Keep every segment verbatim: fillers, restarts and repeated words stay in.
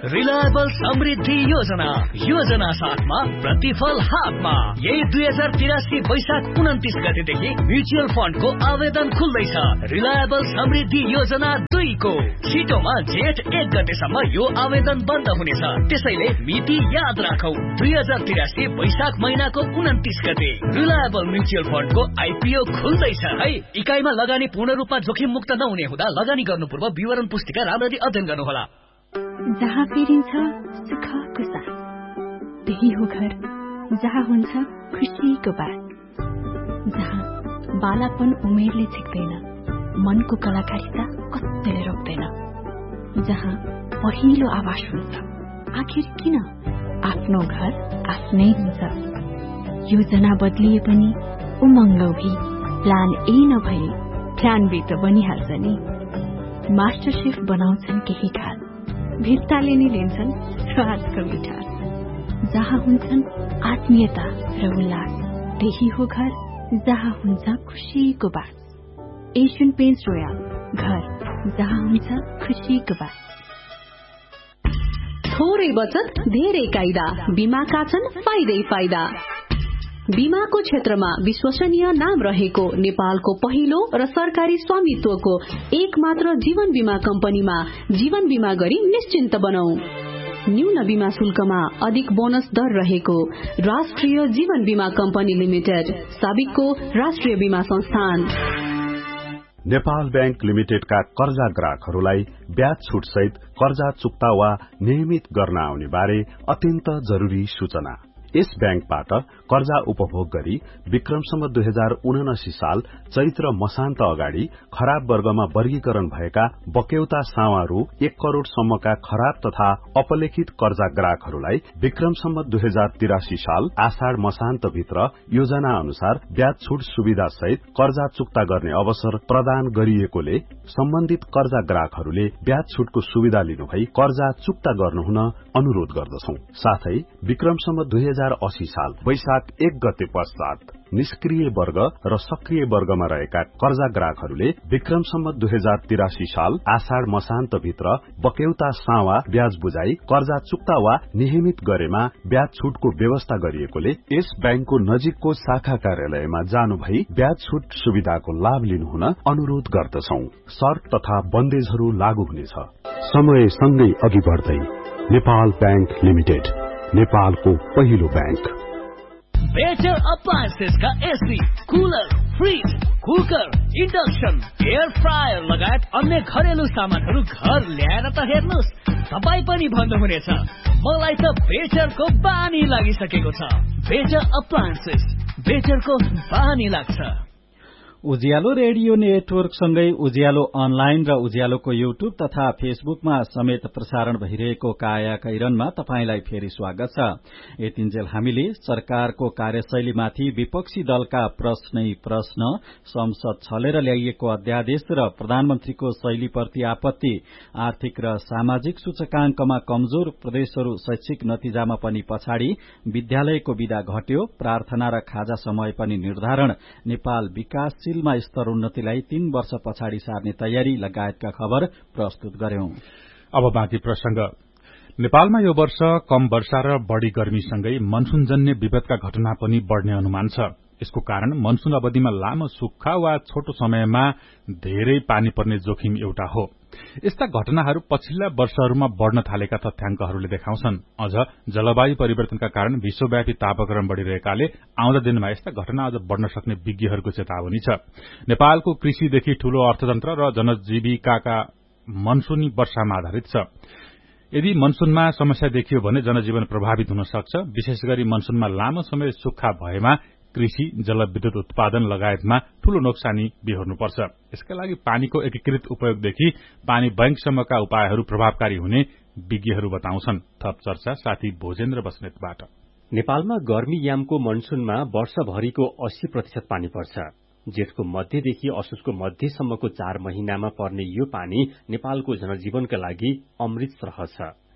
Reliable समृद्धि योजना योजना साथमा प्रतिफल हातमा। यही दुई हजार तिरासी वैशाख उन्तिस गतेदेखि म्युचुअल फन्डको आवेदन खुल्दैछ। रिलायबल समृद्धि योजना दुईको छिटोमा जेठ एक गतेसम्म यो आवेदन बन्द हुनेछ। त्यसैले मिति याद राखौ, दुई हजार तिरासी वैशाख महिनाको उन्तिस गते रिलायबल म्युचुअल फन्डको आइपिओ खुल्दैछ है। इकाइमा लगानी पूर्ण रूपमा जोखिम मुक्त नहुने हुँदा लगानी गर्नु पूर्व विवरण पुस्तिका राम्ररी अध्ययन गर्नुहोला। जहाँ फेरिन्छ सुखको साथ, त्यही हो घर जहाँ हुन्छ खुसीको बात। जहाँ बालापन उमेरले छिक्दैन, मनको कलाकारिता कत्तैले रोक्दैन। जहाँ पहिलो आवाज हुन्छ, आखिर किन आफ्नो घर आफ्नै हुन्छ। योजना बदलिए पनि उमङ्ग भी प्लान ए नभए प्लान बी त बनिहाल्छ नि। मास्टर शेफ बनाउँछन् केही खास, भित्ताले नि लिन्छन् स्वादको मिठास। जहाँ हुन्छन् आत्मीयता र उल्लास, त्यही हो घर जहाँ हुन्छ खुसीको बास। एशियन पेन्ट्स रोयल, घर जहाँ हुन्छ खुसीको बास। थोरै बचत धेरै कायदा, बीमाका छन् फाइदै फाइदा। बीमाको क्षेत्रमा विश्वसनीय नाम रहेको नेपालको पहिलो र सरकारी स्वामित्वको एक मात्र जीवन बीमा कम्पनीमा जीवन बीमा गरी निश्चिन्त बनौ। न्यून बीमा शुल्कमा अधिक बोनस दर रहेको राष्ट्रिय जीवन बीमा कम्पनी लिमिटेड, साबिकको राष्ट्रिय बीमा संस्थान। नेपाल बैंक लिमिटेडका कर्जा ग्राहकहरूलाई ब्याज छुट सहित कर्जा चुक्ता वा नियमित गर्न आउने बारे अत्यन्त जरूरी सूचना। यस बैंकबाट कर्जा उपभोग गरी विक्रमसम्म दुई हजार उनासी साल चैत्र मसान्त अगाडि खराब वर्गमा वर्गीकरण भएका बक्यौता सावा रु एक करोड़ सम्मका खराब तथा अपलेखित कर्जा ग्राहकहरूलाई विक्रमसम्म दुई हजार तिरासी साल आषाढ़ मसान्त भित्र योजना अनुसार ब्याज छुट सुविधा सहित कर्जा चुक्ता गर्ने अवसर प्रदान गरिएकोले सम्बन्धित कर्जा ग्राहकहरूले ब्याज छुटको सुविधा लिनुभई कर्जा चुक्ता गर्नुहुन अनुरोध गर्दछौं। साथै विक्रमसम्म दुई हजार अस्सी साल वैशाख एक गते पश्चात निष्क्रिय वर्ग र सक्रिय वर्गमा रहेका कर्जा ग्राहकहरूले विक्रमसम्म दुई हजार तिरासी साल आषाढ़ मसान्त भित्र बक्यौता सावा ब्याज बुझाई कर्जा चुक्ता वा नियमित गरेमा ब्याज छुटको व्यवस्था गरिएकोले यस बैंकको नजिकको शाखा कार्यालयमा जानु भई ब्याज छुट सुविधाको लाभ लिनुहुन अनुरोध गर्दछौं। शर्त तथा बन्देजहरू लागू हुनेछ। समय सँगै अघि बढ्दै नेपाल बैंक लिमिटेड, नेपालको पहिलो बैंक। बेटर अप्लायन्सेस का AC, cooler, fridge, cooker, induction, air fryer लगायत अन्य घरेलु सामानहरू घर ल्याएर त हेर्नुस्, तपाई पनि भन्नुहुनेछ मलाई त बेटरको बानी लागिसकेको छ। बेटर अप्लायन्सेस, बेटरको बानी लाग्छ। उज्यालो रेडियो नेटवर्क सँगै उज्यालो अनलाइन र उज्यालोको युट्युब तथा फेसबुकमा समेत प्रसारण भइरहेको काया कैरनमा तपाईंलाई फेरि स्वागत छ। यतिन्जेल हामीले सरकारको कार्यशैलीमाथि विपक्षी दलका प्रश्नै प्रश्न, संसद छलेर ल्याइएको अध्यादेश र प्रधानमन्त्रीको शैलीप्रति आपत्ति, आर्थिक र सामाजिक सूचकांकमा कमजोर प्रदेशहरू शैक्षिक नतिजामा पनि पछाडि, विद्यालयको विदा घट्यो, प्रार्थना र खाजा समय पनि निर्धारण, नेपाल विकासशील स्तर उन्नतिलाई तीन वर्ष पछाडि सार्ने तयारी लगायतका खबर प्रस्तुत गर्यौं। अब बाँकी प्रसंग। नेपालमा यो वर्ष कम वर्षा र बढ़ी गर्मीसँगै मनसूनजन्य विपदका घटना पनि बढ़ने अनुमान छ। यसको कारण मनसून अवधिमा लामो सुक्खा वा छोटो समयमा धेरै पानी पर्ने जोखिम एउटा हो। यस्ता घटनाहरू पछिल्ला वर्षहरूमा बढ़न थालेका तथ्याङ्कहरूले देखाउँछन्। अझ जलवायु परिवर्तनका कारण विश्वव्यापी तापक्रम बढ़िरहेकाले आउँदा दिनमा यस्ता घटना अझ बढ़न सक्ने विज्ञहरूको चेतावनी छ। नेपालको कृषिदेखि ठूलो अर्थतन्त्र र जनजीविकाका मनसूनी वर्षामा आधारित छ। यदि मनसूनमा समस्या देखियो भने जनजीवन प्रभावित हुन सक्छ। विशेष गरी मनसूनमा लामो समय सुक्खा भएमा कृषि, जलविद्युत उत्पादन लगायतमा ठूलो नोक्सानी बिहोर्नुपर्छ। यसका लागि पानीको एकीकृत उपयोगदेखि पानी बैंकसम्मका उपायहरू प्रभावकारी हुने विज्ञहरू बताउँछन्। थप चर्चा साथी भोजेन्द्र बस्नेतबाट। नेपालमा गर्मी यामको मनसूनमा वर्षभरिको अस्सी प्रतिशत पानी पर्छ। जेठको मध्यदेखि असोजको मध्यसम्मको चार महिनामा पर्ने यो पानी नेपालको जनजीवनका लागि अमृत सरह छ।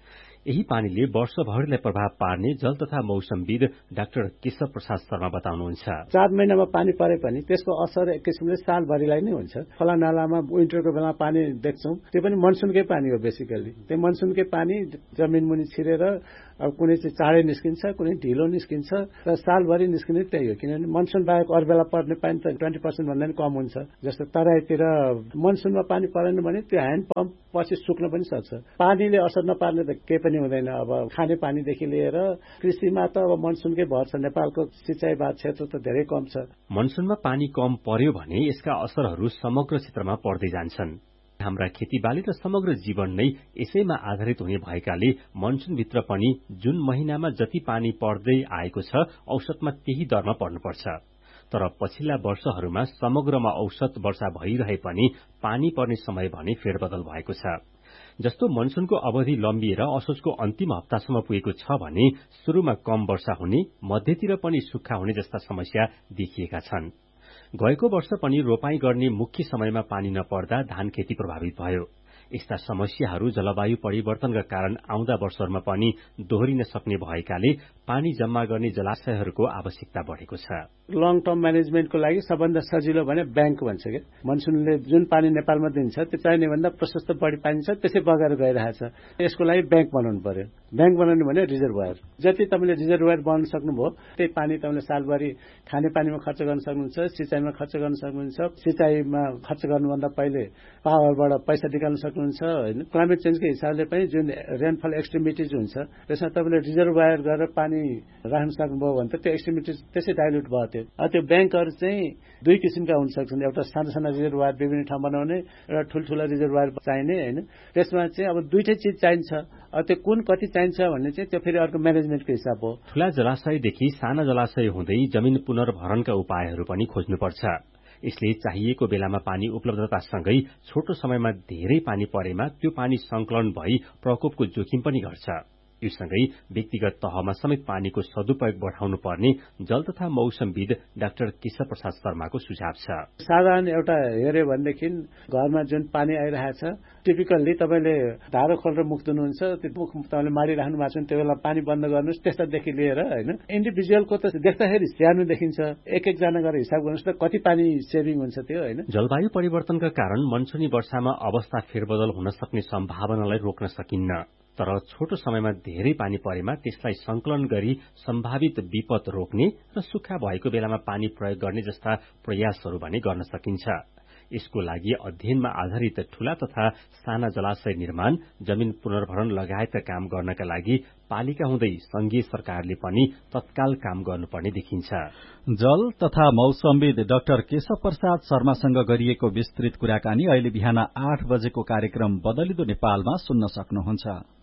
यही पानीले वर्षभरिलाई प्रभाव पार्ने जल तथा मौसमविद डाक्टर केशव प्रसाद शर्मा बताउनुहुन्छ। चार महिनामा पानी परे पनि त्यसको असर एक किसिमले सालभरिलाई नै हुन्छ। खोला नालामा विन्टरको बेला पानी देख्छौं, त्यो पनि मनसुनकै पानी हो बेसिकली। त्यो मनसुनकै पानी जमिन मुनि छिरेर अब कुनै चाहिँ चाँडै निस्किन्छ, कुनै ढिलो निस्किन्छ र सालभरि निस्किने त्यही हो। किनभने मनसुन बाहेक अरू बेला पर्ने पानी त ट्वेन्टी पर्सेन्ट भन्दा पनि कम हुन्छ। जस्तो तराईतिर मनसुनमा पानी परेन भने त्यो ह्यान्ड पम्प पछि सुक्न पनि सक्छ। पानीले असर नपार्ने त केही पनि हुँदैन। अब खाने पानीदेखि लिएर कृषिमा त अब मनसुनकै भर छ। नेपालको सिंचाई भाग क्षेत्र त धेरै कम छ। मनसुनमा पानी कम पर्यो भने यसका असरहरू समग्र क्षेत्रमा पर्दै जान्छन्। हाम्रा खेतीबाली र समग्र जीवन नै यसैमा आधारित हुने भएकाले मनसुनभित्र पनि जुन महिनामा जति पानी पर्दै आएको छ औसतमा त्यही दरमा पर्नुपर्छ। तर पछिल्ला वर्षहरूमा समग्रमा औसत वर्षा भइरहे पनि पानी पर्ने समय भने फेरबदल भएको छ। जस्तो मनसुनको अवधि लम्बिएर असोजको अन्तिम हप्तासम्म पुगेको छ भने शुरूमा कम वर्षा हुने, मध्यतिर पनि सुक्खा हुने जस्ता समस्या देखिएका छन्। गएको वर्ष पनि रोपाई गर्ने मुख्य समयमा पानी नपर्दा धान खेती प्रभावित भयो। यस्ता समस्याहरू जलवायु परिवर्तनका कारण आउँदा वर्षहरूमा पनि दोहोरिन सक्ने भएकाले पानी जम्मा गर्ने जलाशयहरूको आवश्यकता बढ़ेको छ। लङ टर्म म्यानेजमेन्टको लागि सबभन्दा सजिलो भने ब्याङ्क भन्छ के। मनसुनले जुन पानी नेपालमा दिन्छ त्यो चाहिने भन्दा प्रशस्त बढी पानी छ, त्यसै बगेर गइरहेछ। यसको लागि ब्याङ्क बनाउनु पर्यो। ब्याङ्क बनाउनु भने रिजर्भर, जति तपाईँले रिजर्भर बनाउन सक्नुभयो त्यही पानी तपाईँले सालभरि खाने पानीमा खर्च गर्न सक्नुहुन्छ, सिंचाइमा खर्च गर्न सक्नुहुन्छ। सिंचाइमा खर्च गर्नुभन्दा पहिले पावरबाट पैसा निकाल्न सक्नुहुन्छ होइन। क्लाइमेट चेन्जको हिसाबले पनि जुन रेनफल एक्सट्रिमिटिज हुन्छ त्यसमा तपाईँले रिजर्भर गरेर पानी राख्न सक्नुभयो भने त त्यो एक्सट्रिमिटिज त्यसै डाइल्युट भयो। त्यो ब्याङ्कहरू चाहिँ दुई किसिमका हुन सक्छन्। एउटा साना साना रिजर्भर विभिन्न ठाउँ बनाउने, एउटा ठुल्ठुला रिजर्भर चाहिने होइन। त्यसमा चाहिँ अब दुईटै चिज चाहिन्छ। त्यो कुन कति चाहिन्छ भन्ने चाहिँ त्यो फेरि अर्को म्यानेजमेन्टको हिसाब हो। ठूला जलाशयदेखि साना जलाशय हुँदै जमिन पुनर्भरणका उपायहरू पनि खोज्नुपर्छ। यसले चाहिएको बेलामा पानी उपलब्धतासँगै छोटो समयमा धेरै पानी परेमा त्यो पानी संकलन भई प्रकोपको जोखिम पनि घट्छ। यो सँगै व्यक्तिगत तहमा समेत पानीको सदुपयोग बढ़ाउनु पर्ने जल तथा मौसमविद डाक्टर केशव प्रसाद शर्माको सुझाव छ। साधारण एउटा हेर्यो भनेदेखि घरमा जुन पानी आइरहेछ टिपिकल्ली तपाईँले धारो खोलेर मुख धुनुहुन्छ, त्यो मुख तपाईँले मारिराख्नु भएको छ, त्यो बेला पानी बन्द गर्नुहोस्। त्यस्तादेखि लिएर होइन इन्डिभिजुअलको त देख्दाखेरि सानो देखिन्छ। एक एकजना गरेर हिसाब गर्नुहोस् त कति पानी सेभिङ हुन्छ त्यो होइन। जलवायु परिवर्तनका कारण मनसुनी वर्षामा अवस्था फेरबदल हुन सक्ने सम्भावनालाई रोक्न सकिन्न। तर छोटो समयमा धेरै पानी परेमा त्यसलाई संकलन गरी सम्भावित विपद रोक्ने र सुक्खा भएको बेलामा पानी प्रयोग गर्ने जस्ता प्रयासहरू भने गर्न सकिन्छ। यसको लागि अध्ययनमा आधारित ठूला तथा साना जलाशय निर्माण, जमिन पुनर्भरण लगायतका काम गर्नका लागि पालिका हुँदै संघीय सरकारले पनि तत्काल काम गर्नुपर्ने देखिन्छ। जल तथा मौसमविद डाक्टर केशव प्रसाद शर्मासँग गरिएको विस्तृत कुराकानी अहिले बिहान आठ बजेको कार्यक्रम बदलिदो नेपालमा सुन्न सक्नुहुन्छ।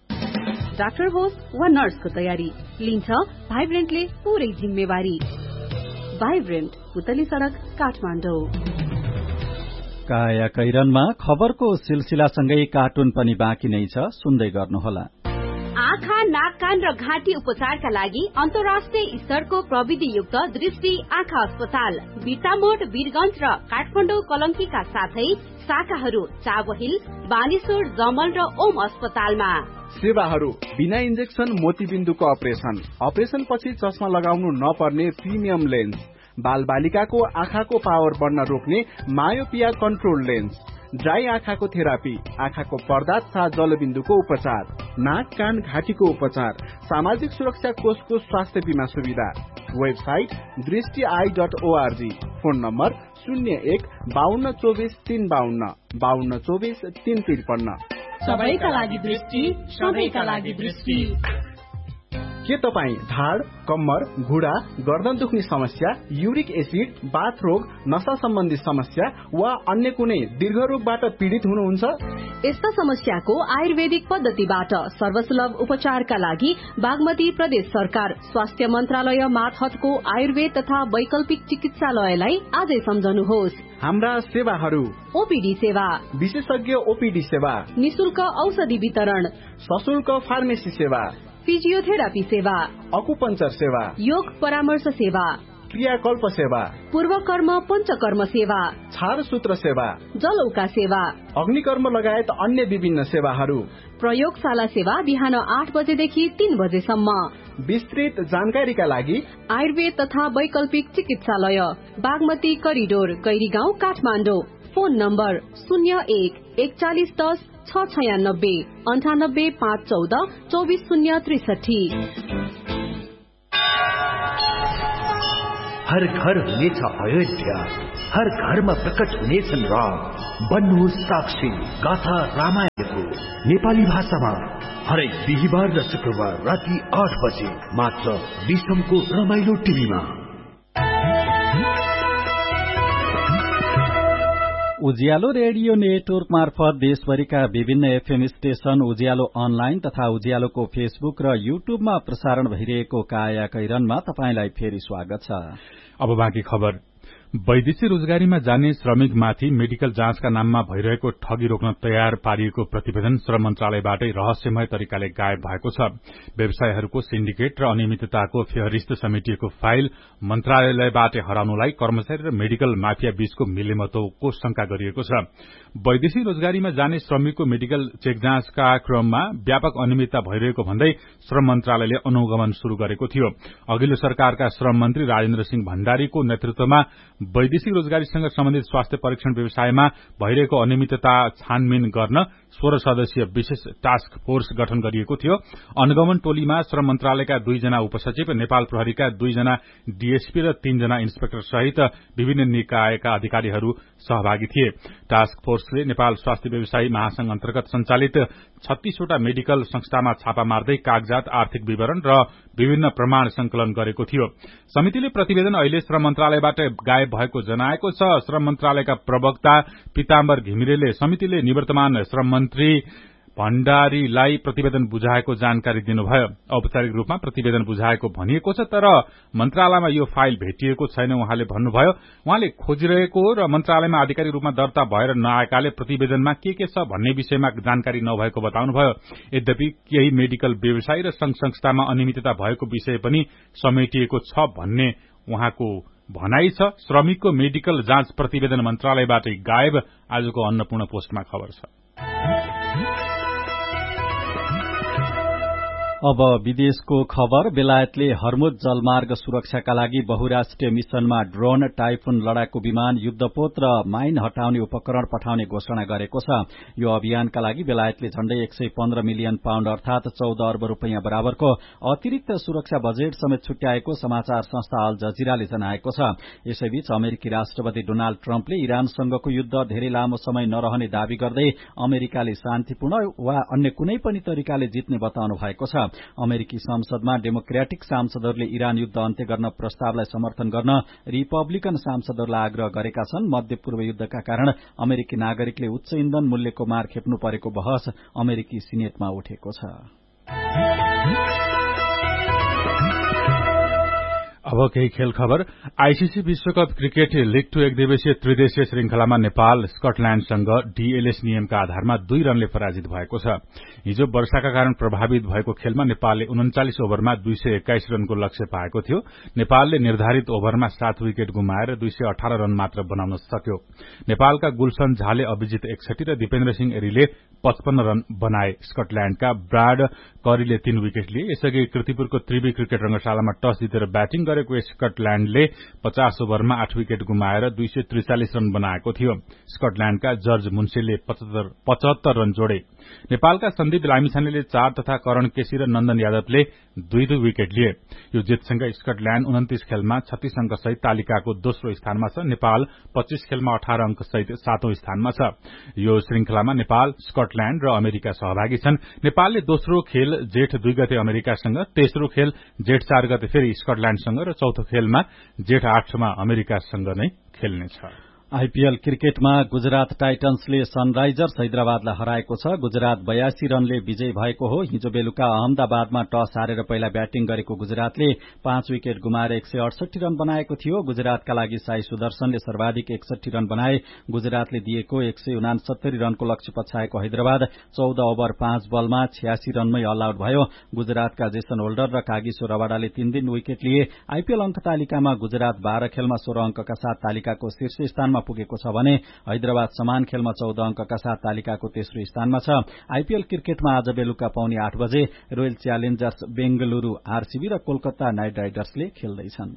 डाक्टर होस् वा नर्सको तयारी लिन्छ भाइब्रेन्टले पूरै जिम्मेवारी। भाइब्रेन्ट, पुतली सड़क, काठमाडौँ। काया कैरनमा खबरको सिलसिलासँगै कार्टुन पनि बाँकी नै छ, सुन्दै गर्नुहोला। आँखा, नाक, कान र घाँटी उपचारका लागि अन्तर्राष्ट्रिय स्तरको प्रविधियुक्त दृष्टि आँखा अस्पताल बिर्तामोड, वीरगंज र काठमाडौँ कलंकीका साथै शाखाहरू चाबहिल, बानेश्वर, जमल र ओम अस्पतालमा। सेवाहरू बिना इन्जेक्सन मोतीबिन्दुको अपरेसन, अपरेसन पछि चस्मा लगाउनु नपर्ने प्रिमियम लेन्स, बाल बालिकाको आँखाको पावर बढ्न रोक्ने मायोपिया कन्ट्रोल लेन्स, ड्राई आँखाको थेरापी, आँखाको पर्दा तथा जलबिन्दुको उपचार, नाक, कान, घाँटीको उपचार, सामाजिक सुरक्षा कोषको स्वास्थ्य बीमा सुविधा। वेबसाइट दृष्टि I dot ORG. Phone number शून्य एक बाहन्न चौबिस तीन बाहन्न बाहन्न चौबिस तीन त्रिपन्न। सबैका लागि दृष्टि, सबैका लागि दृष्टि। के तपाईँ ढाड, कम्मर, घुँडा, गर्दन दुख्ने समस्या, युरिक एसिड, बाथ रोग, नशा सम्बन्धी समस्या वा अन्य कुनै दीर्घ रोगबाट पीड़ित हुनुहुन्छ? यस्ता समस्याको आयुर्वेदिक पद्धतिबाट सर्वसुलभ उपचारका लागि बागमती प्रदेश सरकार स्वास्थ्य मन्त्रालय मातहतको आयुर्वेद तथा वैकल्पिक चिकित्सालयलाई आजै सम्झनुहोस्। हाम्रा सेवाहरू: ओपीडी सेवा, विशेषज्ञ ओपीडी सेवा, निशुल्क औषधि वितरण, सशुल्क फार्मेसी सेवा, फिजियोथेरापी सेवा, अकुपञ्चर सेवा, योग परामर्श सेवा, क्रियाकल्प सेवा, पूर्वकर्म पञ्चकर्म सेवा, छार सूत्र सेवा, जलौका सेवा, अग्निकर्म लगायत अन्य विभिन्न सेवाहरू, प्रयोगशाला सेवा बिहान आठ बजेदेखि तीन बजेसम्म। विस्तृत जानकारीका लागि आयुर्वेद तथा वैकल्पिक चिकित्सालय, Bagmati corridor, Gairigaun, Kathmandu. Phone number शून्य एक एकचालिस दस छ छयानब्बे अन्ठानब्बे पाँच चौध चौबिस शून्य त्रिसठी। हर घर हुनेछ अयोध्या, हर घरमा प्रकट हुनेछन् राम। बन्नुहोस् साक्षी गाथा रामायणको नेपाली भाषामा हरेक बिहिबार र शुक्रबार राति आठ बजे मात्र विश्वको रमाइलो टिभीमा। उज्यालो रेडियो नेटवर्क मार्फत देशभरिका विभिन्न एफएम स्टेशन, उज्यालो अनलाइन तथा उज्यालोको फेसबुक र युट्युबमा प्रसारण भइरहेको काया कैरनमा तपाईंलाई फेरि स्वागत छ। अब बाँकी खबर। वैदेशिक रोजगारीमा जाने श्रमिकमाथि मेडिकल जाँचका नाममा भइरहेको ठगी रोक्न तयार पारिएको प्रतिवेदन श्रम मन्त्रालयबाटै रहस्यमय तरिकाले गायब भएको छ। व्यवसायहरूको सिन्डिकेट र अनियमितताको फेहरिस्त समेटिएको फाइल मन्त्रालयबाटै हराउनुलाई कर्मचारी र मेडिकल माफिया बीचको मिलेमतोको शंका गरिएको छ। वैदेशिक रोजगारीमा जाने श्रमिकको मेडिकल चेक जाँचका क्रममा व्यापक अनियमितता भइरहेको भन्दै श्रम मन्त्रालयले अनुगमन शुरू गरेको थियो। अघिल्लो सरकारका श्रम मन्त्री राजेन्द्र सिंह भण्डारीको नेतृत्वमा वैदेशिक रोजगारीसँग सम्बन्धित स्वास्थ्य परीक्षण व्यवसायमा भइरहेको अनियमितता छानबिन गर्न सोह्र सदस्यीय विशेष टास्क फोर्स गठन गरिएको थियो। अनुगमन टोलीमा श्रम मन्त्रालयका दुईजना उपसचिव, नेपाल प्रहरीका दुईजना डीएसपी र तीनजना इन्सपेक्टर सहित विभिन्न निकायका अधिकारीहरू सहभागी थिए। टास्क फोर्सले नेपाल स्वास्थ्य व्यवसायी महासंघ अन्तर्गत सञ्चालित छत्तीसवटा मेडिकल संस्थामा छापा मार्दै कागजात, आर्थिक विवरण र विभिन्न प्रमाण संकलन गरेको थियो। समितिले प्रतिवेदन अहिले श्रम मन्त्रालयबाट गायब भएको जनाएको छ। श्रम मन्त्रालयका प्रवक्ता पीताम्बर घिमिरेले समितिले निवर्तमान श्रम मन्त्री भण्डारीलाई प्रतिवेदन बुझाएको जानकारी दिनुभयो। औपचारिक रूपमा प्रतिवेदन बुझाएको भनिएको छ, तर मन्त्रालयमा यो फाइल भेटिएको छैन उहाँले भन्नुभयो। उहाँले खोजिरहेको र मन्त्रालयमा आधिकारिक रूपमा दर्ता भएर नआएकाले प्रतिवेदनमा के के छ भन्ने विषयमा जानकारी नभएको बताउनुभयो। यद्यपि केही मेडिकल व्यवसाय र संघ संस्थामा अनियमितता भएको विषय पनि समेटिएको छ भन्ने उहाँको भनाइ छ। श्रमिकको मेडिकल जाँच प्रतिवेदन मन्त्रालयबाटै गायब, आजको अन्नपूर्ण पोस्टमा खबर छ। अब विदेशको खबर। बेलायतले हर्मुज जलमार्ग सुरक्षाका लागि बहुराष्ट्रिय मिशनमा ड्रोन, टाइफुन लडाकु विमान, युद्धपोत र माइन हटाउने उपकरण पठाउने घोषणा गरेको छ। यो अभियानका लागि बेलायतले झण्डै एक सय पन्ध्र मिलियन पाउण्ड अर्थात चौध अर्ब रूपियाँ बराबरको अतिरिक्त सुरक्षा बजेट समेत छुट्याएको समाचार संस्था अल जजिराले जनाएको छ। यसैबीच अमेरिकी राष्ट्रपति डोनाल्ड ट्रम्पले इरानसँगको युद्ध धेरै लामो समय नरहने दावी गर्दै अमेरिकाले शान्तिपूर्ण वा अन्य कुनै पनि तरिकाले जित्ने बताउनु भएको छ। अमेरिकी संसदमा डेमोक्रेटिक सांसदहरूले इरान युद्ध अन्त्य गर्न प्रस्तावलाई समर्थन गर्न रिपब्लिकन सांसदहरूलाई आग्रह गरेका छन्। मध्य पूर्व युद्धका कारण अमेरिकी नागरिकले उच्च इन्धन मूल्यको मार खेप्नु परेको बहस अमेरिकी सिनेटमा उठेको छ। अब केही खेल खबर। आईसीसी विश्वकप क्रिकेट लीग टू एक दिवसीय त्रिदेशीय श्रृंखलामा नेपाल स्कटल्याण्डसँग डीएलएस नियमका आधारमा दुई रनले पराजित भएको छ। हिजो वर्षाका कारण प्रभावित भएको खेलमा नेपालले उन्चालिस ओभरमा दुई सय एक्काइस रनको लक्ष्य पाएको थियो। नेपालले निर्धारित ओभरमा सात विकेट गुमाएर दुई सय अठार रन मात्र बनाउन सक्यो। नेपालका गुलशन झाले अभिजित एकसठी र दिपेन्द्र सिंह एरीले पचपन्न रन बनाए। स्कटल्याण्डका ब्राड करीले तीन विकेट लिए। यसअघि कृतिपुरको त्रिवी क्रिकेट रंगशालामा टस जितेर ब्याटिङ गरेको स्कटल्याण्डले पचास ओभरमा आठ विकेट गुमाएर दुई सय त्रिचालिस रन बनाएको थियो। स्कटल्याण्डका जर्ज मुन्सेले पचहत्तर रन जोडे। नेपालका सन्दीप लामिछानेले चार तथा करण केसी र नन्दन यादवले दुई दुई विकेट लिए। यो जितसँगै स्कटल्याण्ड उन्तिस खेलमा छत्तीस अंक सहित तालिकाको दोस्रो स्थानमा छ। नेपाल पच्चीस खेलमा अठार अंक सहित सातौं स्थानमा छ। यो श्रृंखलामा नेपाल, स्कटल्याण्ड र अमेरिका सहभागी छन्। नेपालले दोस्रो खेल जेठ दुई गते अमेरिकासँग, तेस्रो खेल जेठ चार गते फेरि स्कटल्याण्डसँग र चौथो खेलमा जेठ आठमा अमेरिकासँग नै खेल्नेछ। आईपीएल क्रिकेटमा गुजरात टाइटन्सले सनराइजर्स हैदराबादलाई हराएको छ। गुजरात बयासी रनले विजयी भएको हो। हिजो बेलुका अहमदाबादमा टस हारेर पहिला ब्याटिङ गरेको गुजरातले पाँच विकेट गुमाएर एक सय अडसठी रन बनाएको थियो। गुजरातका लागि साई सुदर्शनले सर्वाधिक एकसठी रन बनाए। गुजरातले दिएको एक सय उनासत्तरी रनको लक्ष्य पछाएको हैदराबाद चौध ओभर पाँच बलमा छ्यासी रनमै अल आउट भयो। गुजरातका जेसन होल्डर र कागिसो रबाडाले तीन दिन विकेट लिए। आईपीएल अंक तालिकामा गुजरात बाह्र खेलमा सोह्र अंकका साथ तालिकाको शीर्ष स्थानमा पुगेको छ भने हैदराबाद समान खेलमा चौध अंकका साथ तालिकाको तेस्रो स्थानमा छ। आईपीएल क्रिकेटमा आज बेलुका पौने आठ बजे रोयल च्यालेन्जर्स बेंगलुरू आरसीबी र कोलकाता नाइट राइडर्सले खेल्दैछन्।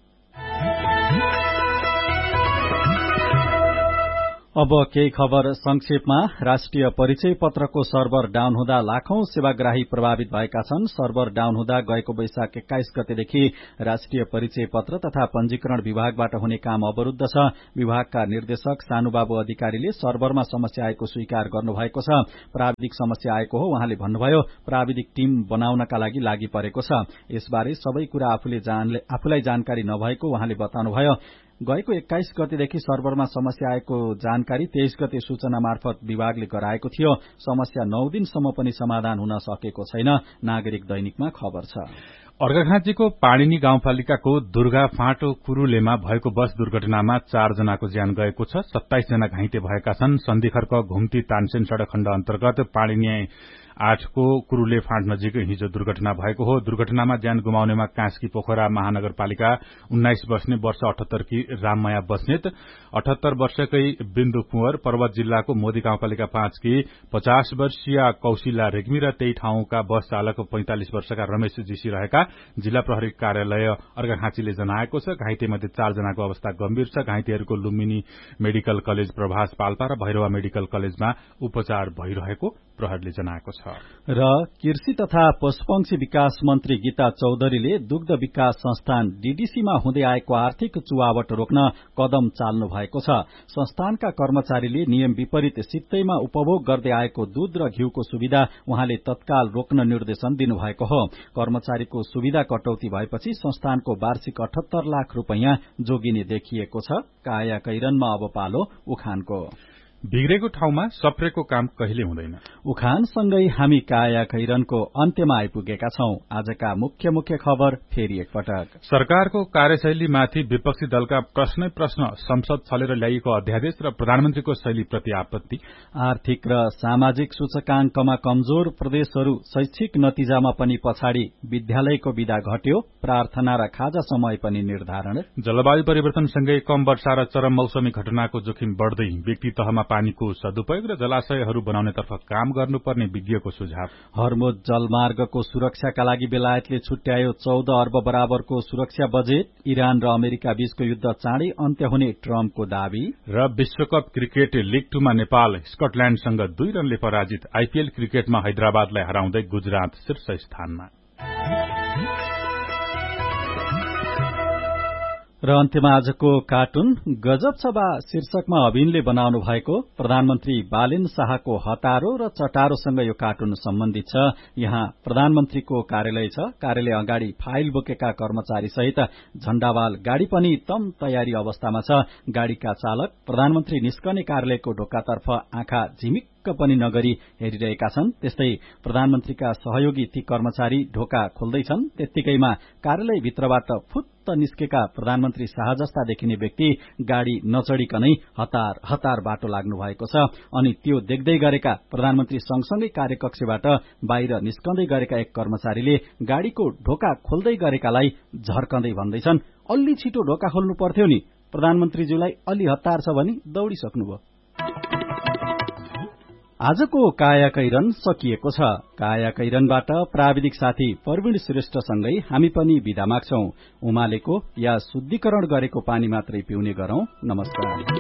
अब केही खबर संक्षेपमा। राष्ट्रिय परिचय पत्रको सर्भर डाउन हुँदा लाखौं सेवाग्राही प्रभावित भएका छन्। सर्भर डाउन हुँदा गएको वैशाख एक्काइस गतेदेखि राष्ट्रिय परिचय पत्र तथा पंजीकरण विभागबाट हुने काम अवरूद्ध छ। विभागका निर्देशक सानुबाबु अधिकारीले सर्भरमा समस्या आएको स्वीकार गर्नुभएको छ। प्राविधिक समस्या आएको हो उहाँले भन्नुभयो। प्राविधिक टीम बनाउनका लागि लागि परेको छ। यसबारे सबै कुरा आफूले आफूलाई जानकारी नभएको उहाँले बताउनुभयो। गएको एक्काइस गतेदेखि सर्भरमा समस्या आएको जानकारी तेइस गते सूचना मार्फत विभागले गराएको थियो। समस्या नौ दिनसम्म पनि समाधान हुन सकेको छैन। नागरिक दैनिकमा खबर छ। अर्घाखाँचीको पाणिनी गाउँपालिकाको दुर्गा फाँटो कुरूलेमा भएको बस दुर्घटनामा चार जनाको ज्यान गएको छ। सत्ताइस जना घाइते भएका छन्। सन्धिखर्क घुम्ती तानसेन सड़क खण्ड अन्तर्गत पाणिनी आठको कुरूले फाँट नजिक हिजो दुर्घटना भएको हो। दुर्घटनामा ज्यान गुमाउनेमा कास्की पोखरा महानगरपालिका उन्नाइस बस्ने वर्ष अठहत्तरकी राममाया बस्नेत, अठहत्तर वर्षकै बिन्दु कुंवर, पर्वत जिल्लाको मोदी गाउँपालिका पाँचकी पचास वर्षीय कौशिला रेग्मी र त्यही ठाउँका बस चालक पैंतालिस वर्षका रमेश जीसी रहेका जिल्ला प्रहरी कार्यालय अर्घाखाँचीले जनाएको छ। घाइते मध्ये चार जनाको अवस्था गम्भीर छ। घाइतेहरूको लुम्बिनी मेडिकल कलेज प्रभास पाल्पा र भैरवा मेडिकल कलेजमा उपचार भइरहेको प्रहरीले जनाएको छ। र कृषि तथा पशुपक्षी विकास मन्त्री गीता चौधरीले दुग्ध विकास संस्थान डीडीसीमा हुँदै आएको आर्थिक चुवावट रोक्न कदम चाल्नु भएको छ। संस्थानका कर्मचारीले नियम विपरीत सित्तैमा उपभोग गर्दै आएको दूध र घिउको सुविधा उहाँले तत्काल रोक्न निर्देशन दिनुभएको हो। कर्मचारीको सुविधा कटौती भएपछि संस्थानको वार्षिक अठहत्तर लाख रूपैयाँ जोगिने देखिएको छ। काया कैरनमा अब पालो उखानको। बिग्रेको ठाउँमा सप्रेको काम कहिले हुँदैन। उखानसँगै हामी काया कैरनको अन्त्यमा आइपुगेका छौं। आजका मुख्य मुख्य खबर फेरि एकपटक। सरकारको कार्यशैलीमाथि विपक्षी दलका प्रश्नै प्रश्न, संसद छलेर ल्याइएको अध्यादेश र प्रधानमन्त्रीको शैलीप्रति आपत्ति। आर्थिक र सामाजिक सूचकांकमा कमजोर प्रदेशहरू शैक्षिक नतिजामा पनि पछाडि, विद्यालयको विदा घट्यो, प्रार्थना र खाजा समय पनि निर्धारण। जलवायु परिवर्तनसँगै कम वर्षा र चरम मौसमी घटनाको जोखिम बढ्दै, व्यक्ति तहमा पानीको सदुपयोग र जलाशयहरू बनाउनेतर्फ काम गर्नुपर्ने विज्ञको सुझाव। हर्मुज जलमार्गको सुरक्षाका लागि बेलायतले छुट्यायो चौध अर्ब बराबरको सुरक्षा बजेट। इरान र अमेरिका बीचको युद्ध चाँडै अन्त्य हुने ट्रम्पको दावी। र विश्वकप क्रिकेट लीग टूमा नेपाल स्कटल्याण्डसँग दुई रनले पराजित। आईपीएल क्रिकेटमा हैदराबादलाई हराउँदै गुजरात शीर्ष स्थानमा। र अन्त्यमा आजको कार्टुन गजब छ बा शीर्षकमा अभिनले बनाउनु भएको प्रधानमन्त्री बालेन शाहको हतारो र चटारोसँग यो कार्टुन सम्बन्धित छ। यहाँ प्रधानमन्त्रीको कार्यालय छ। कार्यालय अगाडि फाइल बोकेका कर्मचारी सहित झण्डावाल गाड़ी पनि तम तयारी अवस्थामा छ। गाड़ीका चालक प्रधानमन्त्री निस्कने कार्यालयको ढोकातर्फ आँखा झिमिक पनि नगरी हेरिरहेका छन्। त्यस्तै प्रधानमन्त्रीका सहयोगी ती कर्मचारी ढोका खोल्दैछन्। त्यत्तिकैमा कार्यालयभित्रबाट फुत्त निस्केका प्रधानमन्त्री शाह जस्ता देखिने व्यक्ति गाड़ी नचढ़िकनै हतार हतार बाटो लाग्नु भएको छ। अनि त्यो देख्दै गरेका प्रधानमन्त्री सँगसँगै कार्यकक्षबाट बाहिर निस्कँदै गरेका एक कर्मचारीले गाड़ीको ढोका खोल्दै गरेकालाई झर्कँदै भन्दैछन्, अलि छिटो ढोका खोल्नु पर्थ्यो नि, प्रधानमन्त्रीज्यूलाई अलि हतार छ भनी दौड़िसक्नुभयो। आजको काया कैरन सकिएको छ। काया कैरनबाट प्राविधिक साथी प्रवीण श्रेष्ठसँगै हामी पनि बिदा माग्छौं। उमालेको या शुद्धिकरण गरेको पानी मात्रै पिउने गरौं। नमस्कार।